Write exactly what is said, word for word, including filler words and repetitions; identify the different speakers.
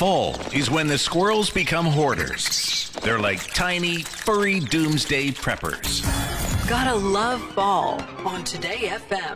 Speaker 1: Fall is when the squirrels become hoarders. They're like tiny, furry doomsday preppers.
Speaker 2: Gotta love fall on Today F M.